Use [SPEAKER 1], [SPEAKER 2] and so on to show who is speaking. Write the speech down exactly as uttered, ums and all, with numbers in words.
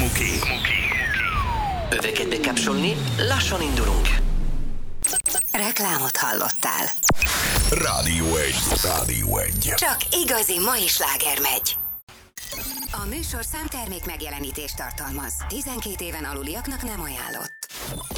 [SPEAKER 1] Muki.
[SPEAKER 2] Öveket bekapcsolni, lassan indulunk.
[SPEAKER 3] Reklámot hallottál.
[SPEAKER 1] Rádió egy. Rádió egy.
[SPEAKER 3] Csak igazi mai sláger megy. A műsor számtermék megjelenítést tartalmaz. tizenkét éven aluliaknak nem ajánlott.